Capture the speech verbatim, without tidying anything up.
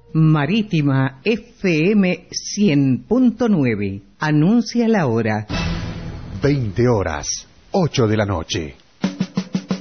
Marítima F M cien punto nueve. Anuncia la hora. veinte horas, ocho de la noche.